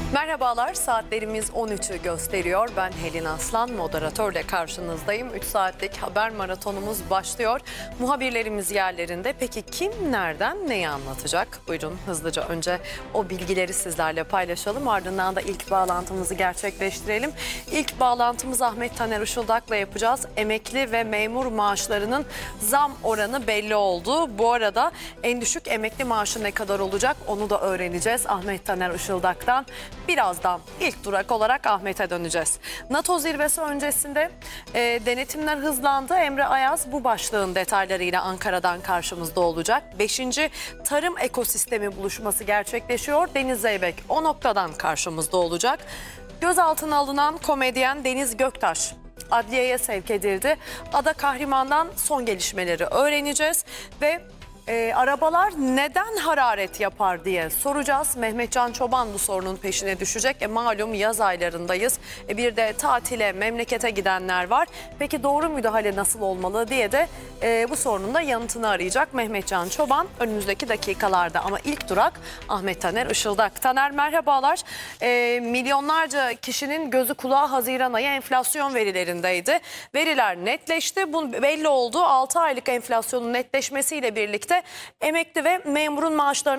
Merhabalar, saatlerimiz 13'ü gösteriyor. Ben Helin Aslan, moderatörle karşınızdayım. 3 saatlik haber maratonumuz başlıyor. Muhabirlerimiz yerlerinde. Peki kim nereden neyi anlatacak? Buyurun hızlıca önce o bilgileri sizlerle paylaşalım. Ardından da ilk bağlantımızı gerçekleştirelim. İlk bağlantımız Ahmet Taner Işıldak'la yapacağız. Emekli ve memur maaşlarının zam oranı belli oldu. Bu arada en düşük emekli maaşı ne kadar olacak onu da öğreneceğiz Ahmet Taner Işıldak'tan. Birazdan ilk durak olarak Ahmet'e döneceğiz. NATO zirvesi öncesinde denetimler hızlandı. Emre Ayaz bu başlığın detaylarıyla Ankara'dan karşımızda olacak. 5. Tarım Ekosistemi buluşması gerçekleşiyor. Deniz Zeybek o noktadan karşımızda olacak. Gözaltına alınan komedyen Deniz Göktaş adliyeye sevk edildi. Ada Kahriman'dan son gelişmeleri öğreneceğiz ve arabalar neden hararet yapar diye soracağız. Mehmetcan Çoban bu sorunun peşine düşecek. Malum yaz aylarındayız. Bir de tatile, memlekete gidenler var. Peki doğru müdahale nasıl olmalı diye de bu sorunun da yanıtını arayacak Mehmetcan Çoban önümüzdeki dakikalarda. Ama ilk durak Ahmet Taner Işıldak. Taner merhabalar. Milyonlarca kişinin gözü kulağı Haziran ayı enflasyon verilerindeydi. Veriler netleşti. Bu belli oldu. 6 aylık enflasyonun netleşmesiyle birlikte emekli ve memurun maaşlarına